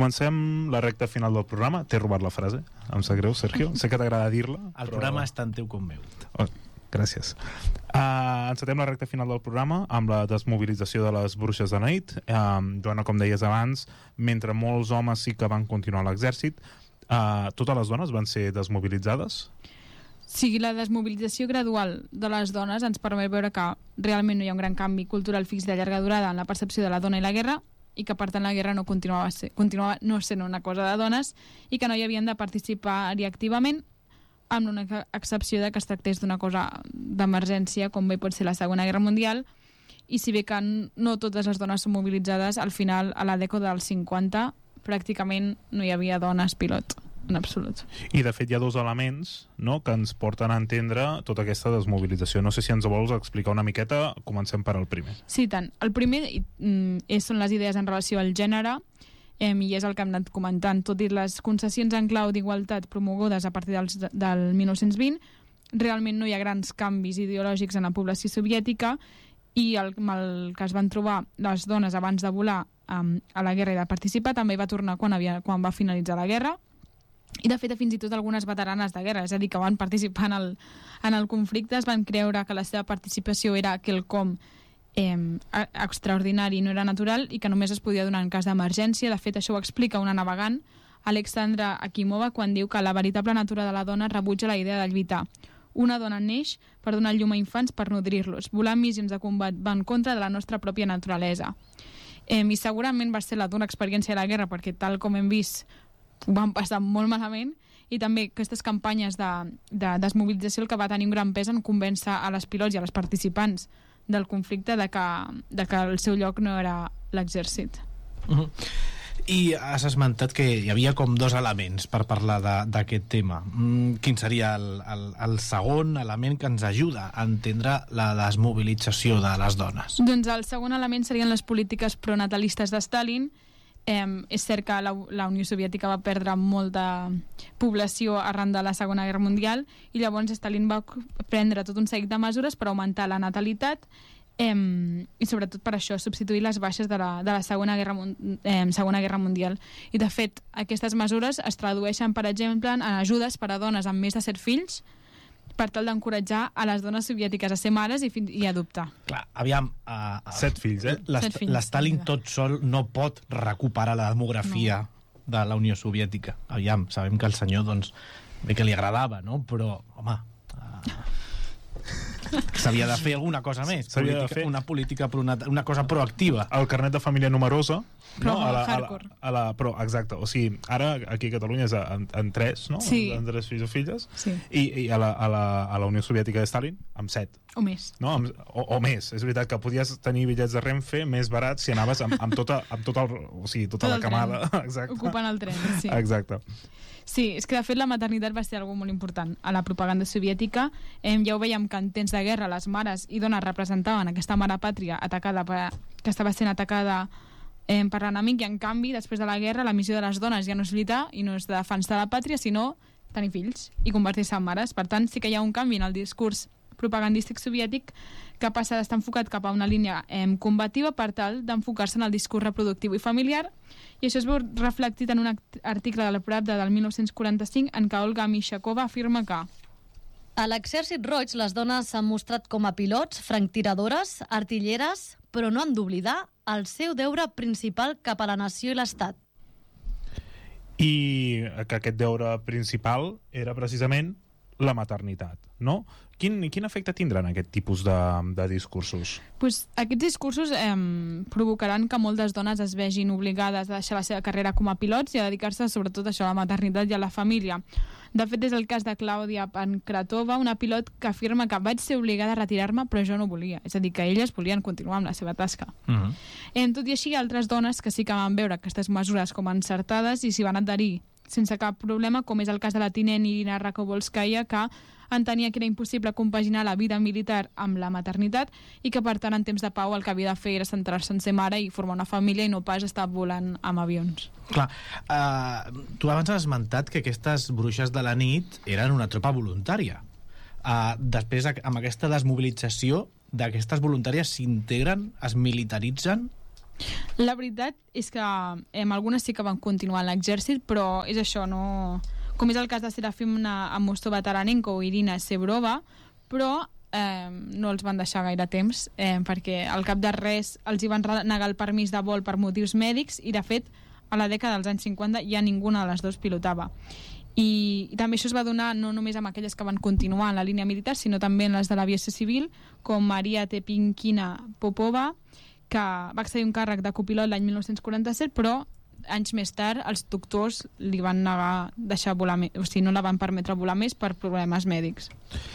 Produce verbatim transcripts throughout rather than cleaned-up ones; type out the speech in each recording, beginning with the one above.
Comencem la recta final del programa. T'he robat la frase, em sap greu, Sergio. Sé que t'agrada dir-la. El però... programa és tant teu com meu. Oh, gràcies. Uh, encetem la recta final del programa amb la desmobilització de les bruixes de nit. Uh, Joana, com deies abans, mentre molts homes sí que van continuar a l'exèrcit, uh, totes les dones van ser desmobilitzades? Sí, la desmobilització gradual de les dones ens permet veure que realment no hi ha un gran canvi cultural fix de llarga durada en la percepció de la dona i la guerra, i que per tant la guerra no continuava, ser, continuava no sent una cosa de dones i que no hi havien de participar-hi activament, amb una excepció de que es tractés d'una cosa d'emergència com bé pot ser la Segona Guerra Mundial. I si bé que no totes les dones són mobilitzades, al final a la dècada dels cinquanta pràcticament no hi havia dones pilot en absolut. I de fet hi ha dos elements, no?, que ens porten a entendre tota aquesta desmobilització. No sé si ens vols explicar una miqueta. Comencem per al primer. Sí, tant. El primer és, són les idees en relació al gènere, eh, i és el que hem anat comentant. Tot i les concessions en clau d'igualtat promogudes a partir dels, del mil nou-cents vint, realment no hi ha grans canvis ideològics en la població soviètica, i el, el que es van trobar les dones abans de volar um, a la guerra i de participar també va tornar quan, havia, quan va finalitzar la guerra. I de fet fins i tot algunes veteranes de guerra, és a dir, que van participar en el, en el conflicte, es van creure que la seva participació era quelcom eh, extraordinari, no era natural, i que només es podia donar en cas d'emergència. De fet, això ho explica una navegant, Alexandra Akimova, quan diu que la veritable natura de la dona rebutja la idea de lluitar. Una dona neix per donar llum a infants, per nodrir-los. Volar en missions de combat va en contra de la nostra pròpia naturalesa. Eh, I segurament va ser la dura experiència de la guerra, perquè tal com hem vist ho van passar molt malament, i també aquestes campanyes de, de desmobilització el que va tenir un gran pes en convèncer a les pilots i a les participants del conflicte de que, de que el seu lloc no era l'exèrcit. Uh-huh. I has esmentat que hi havia com dos elements per parlar d'aquest tema. Mm, quin seria el, el, el segon element que ens ajuda a entendre la desmobilització de les dones? Doncs el segon element serien les polítiques pronatalistes de Stalin. Eh, és cert que la, la Unió Soviètica va perdre molta població arran de la Segona Guerra Mundial, i llavors Stalin va prendre tot un seguit de mesures per augmentar la natalitat, eh, i sobretot per això substituir les baixes de la, de la Segona Guerra, eh, Segona Guerra Mundial. I de fet aquestes mesures es tradueixen, per exemple, en ajudes per a dones amb més de set fills, per tal d'encoratjar a les dones soviètiques a ser mares i, i adoptar. Clar, aviam... Uh, Set fills, eh? L'Stalin tot sol no pot recuperar la demografia no. de la Unió Soviètica. Aviam, sabem que el senyor, doncs, bé que li agradava, no? Però, home... Uh, s'havia de fer alguna cosa més. Política, de fer una política, una cosa proactiva. El carnet de família numerosa, però no? a la, hardcore. A la, a la, però, exacte, o sigui, ara aquí a Catalunya és en, en tres, no? Sí. En, en tres fills o filles, sí. I, i a, la, a, la, a la Unió Soviètica de Stalin amb set. O més. No? Amb, o, o més. És veritat que podies tenir bitllets de Renfe més barats si anaves amb, amb tota, amb tot el, o sigui, tota tot la camada. Exacte. Ocupant el tren, sí. Exacte. Sí, és que de fet la maternitat va ser algo molt important a la propaganda soviètica. Eh, ja ho veiem que en temps de guerra les mares i dones representaven aquesta mare pàtria atacada per, que estava sent atacada eh, per l'enemic, i en canvi després de la guerra la missió de les dones ja no és lluitar i no és defensar la pàtria, sinó tenir fills i convertir-se en mares. Per tant, sí que hi ha un canvi en el discurs propagandístic soviètic que passa d'estar enfocat cap a una línia eh, combativa per tal d'enfocar-se en el discurs reproductiu i familiar, i això es veu reflectit en un article de la Pravda del mil nou-cents quaranta-cinc en què Olga Mishakova afirma que a l'Exèrcit Roig les dones s'han mostrat com a pilots, franctiradores, artilleres, però no han d'oblidar el seu deure principal cap a la nació i l'Estat. I que aquest deure principal era precisament la maternitat, no? Quin, quin efecte tindran aquest tipus de, de discursos? Pues, aquests discursos eh, provocaran que moltes dones es vegin obligades a deixar la seva carrera com a pilots i a dedicar-se sobretot a això, a la maternitat i a la família. De fet, és el cas de Clàudia Pankratova, una pilot que afirma que vaig ser obligada a retirar-me però jo no volia. És a dir, que elles volien continuar amb la seva tasca. Uh-huh. eh, tot i així, hi ha altres dones que sí que van veure aquestes mesures com encertades i s'hi van adherir sense cap problema, com és el cas de la tinent Irina Rakovolskaya, que entenia que era impossible compaginar la vida militar amb la maternitat i que, per tant, en temps de pau el que havia de fer era centrar-se en ser mare i formar una família i no pas estar volant amb avions. Clar, uh, tu abans has esmentat que aquestes bruixes de la nit eren una tropa voluntària. Uh, després, amb aquesta desmobilització, d'aquestes voluntàries s'integren, es militaritzen? La veritat és que eh, algunes sí que van continuar en l'exèrcit, però és això, no... Com és el cas de Serafimna Amostova-Taranenko o Irina Sebrova, però eh, no els van deixar gaire temps, eh, perquè al cap de res els hi van negar el permís de vol per motius mèdics i, de fet, a la dècada dels anys cinquanta ja ninguna de les dues pilotava. I, i també això es va donar no només amb aquelles que van continuar en la línia militar, sinó també en les de l'aviació civil, com Maria Tepinkina Popova, que va accedir un càrrec de copilot l'any mil nou-cents quaranta-set, però anys més tard els doctors li van negar deixar volar més, o sigui, no la van permetre volar més per problemes mèdics.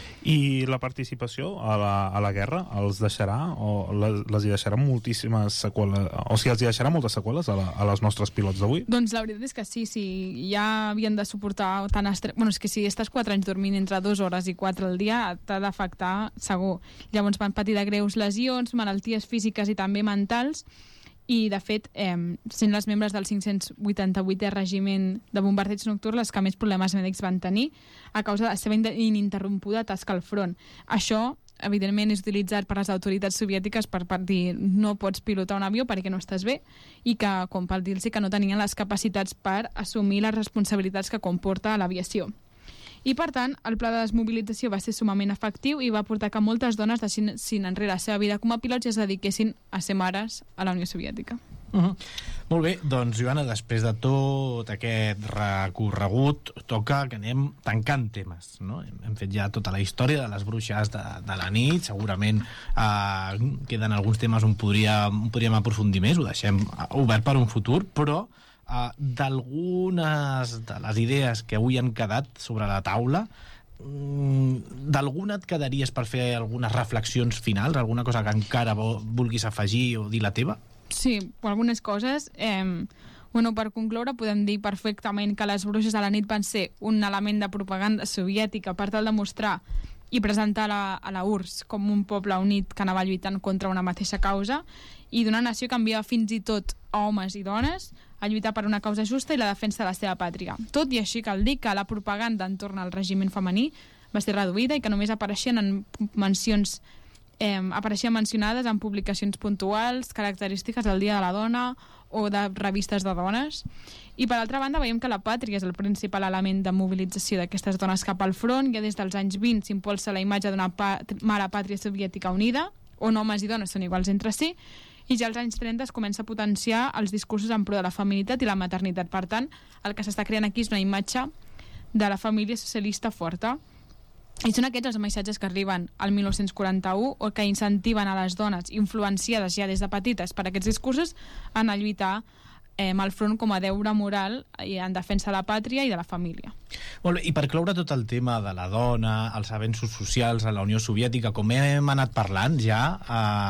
I la participació a la, a la guerra els deixarà o les, les hi deixarà moltíssimes seqüeles, o sigui, els hi deixarà moltes seqüeles a, la, a les nostres pilots d'avui? Doncs la veritat és que sí, sí, ja havien de suportar tant estrès... Bueno, és que si estàs quatre anys dormint entre dues hores i quatre al dia, t'ha d'afectar segur. Llavors van patir de greus lesions, malalties físiques i també mentals, i, de fet, eh, sent les membres del cinc-cents vuitanta-vuitè Regiment de Bombardeig Nocturn les que més problemes mèdics van tenir a causa de la seva ininterrompuda tasca al front. Això, evidentment, és utilitzat per les autoritats soviètiques per, per dir no pots pilotar un avió perquè no estàs bé i que, com per dir-los que no tenien les capacitats per assumir les responsabilitats que comporta l'aviació. I, per tant, el pla de desmobilització va ser sumament efectiu i va portar que moltes dones deixessin enrere la seva vida com a pilots i es dediquessin a ser mares a la Unió Soviètica. Uh -huh. Molt bé, doncs, Joana, després de tot aquest recorregut, toca que anem tancant temes, no? Hem fet ja tota la història de les bruixes de, de la nit, segurament eh, queden alguns temes on podríem, podríem aprofundir més, ho deixem obert per un futur, però Uh, d'algunes de les idees que avui han quedat sobre la taula, mm, d'alguna et quedaries per fer algunes reflexions finals, alguna cosa que encara vulguis afegir o dir la teva? Sí, algunes coses. Eh, bueno, per concloure, podem dir perfectament que les bruixes de la nit van ser un element de propaganda soviètica per tal de mostrar i presentar la, a la U R S S com un poble unit que anava lluitant contra una mateixa causa i d'una nació que enviava fins i tot homes i dones a lluitar per una causa justa i la defensa de la seva pàtria. Tot i així cal dir que la propaganda entorn al regiment femení va ser reduïda i que només apareixien en mencions eh, apareixien mencionades en publicacions puntuals, característiques del Dia de la Dona o de revistes de dones. I per altra banda veiem que la pàtria és el principal element de mobilització d'aquestes dones cap al front. Ja des dels anys vint s'impulsa la imatge d'una mare pàtria soviètica unida, on homes i dones són iguals entre si, i ja als anys trenta es comença a potenciar els discursos en pro de la feminitat i la maternitat. Per tant, el que s'està creant aquí és una imatge de la família socialista forta. I són aquests els missatges que arriben al mil nou-cents quaranta-u o que incentiven a les dones influenciades ja des de petites per aquests discursos a anar a lluitar eh, al front com a deure moral en defensa de la pàtria i de la família. Molt bé, i per cloure tot el tema de la dona, els avenços socials a la Unió Soviètica, com hem anat parlant ja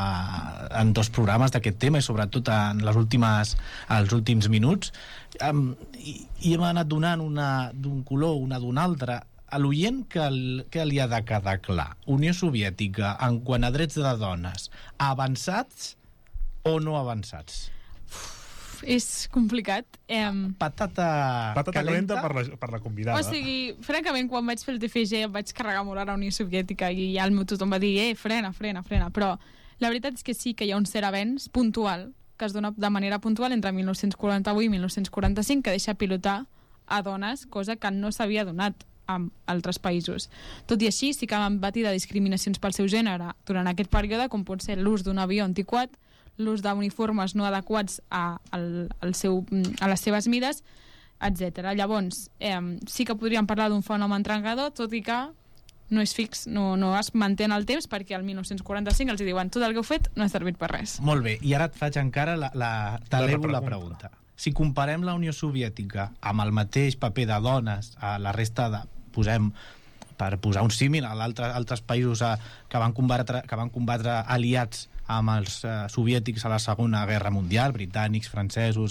eh, en dos programes d'aquest tema i sobretot en les últimes, els últims minuts, eh, i, i hem anat donant una d'un color, una d'un altre, a l'oient que, el, que li ha de quedar clar. Unió Soviètica, en quant a drets de dones, avançats o no avançats? Uf, és complicat. Eh... Patata, Patata calenta per la, per la convidada. O sigui, francament, quan vaig fer el T F G em vaig carregar molt a la Unió Soviètica i ja el meu tothom va dir, eh, frena, frena, frena. Però la veritat és que sí que hi ha un cert avenç puntual que es dona de manera puntual entre mil nou-cents quaranta-vuit i mil nou-cents quaranta-cinc que deixa pilotar a dones, cosa que no s'havia donat amb altres països. Tot i així, sí que van patir de discriminacions pel seu gènere durant aquest període, com pot ser l'ús d'un avió antiquat, l'ús d'uniformes no adequats a, al, al seu, a les seves mides, etcètera. Llavors, eh, sí que podríem parlar d'un fenomen trencador, tot i que no és fix, no, no es manté en el temps, perquè al mil nou-cents quaranta-cinc els diuen tot el que heu fet no ha servit per res. Molt bé, i ara et faig encara la, la, t'elevo la pregunta. Si comparem la Unió Soviètica amb el mateix paper de dones a la resta de, posem, per posar un símil, a altres països a, que, van combatre, que van combatre aliats amb els uh, soviètics a la Segona Guerra Mundial, britànics, francesos,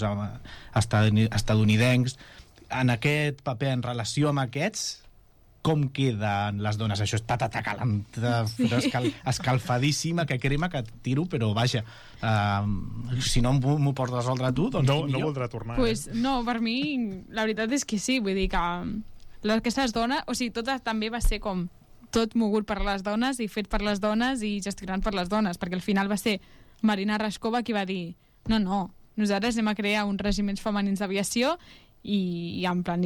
estadounidencs, en aquest paper, en relació amb aquests, com queden les dones? Això és patata calenta, sí. escal, escalfadíssima, que crema, que tiro, però vaja, uh, si no m'ho pots resoldre tu, doncs no, no voldrà tornar. Pues, eh? No, per mi, la veritat és que sí, vull dir que aquestes dones, o sigui, tot també va ser com tot mogut per les dones i fet per les dones i gestionat per les dones, perquè al final va ser Marina Raskova qui va dir No, no. Nosaltres anem a crear uns regiments femenins d'aviació i, i en plan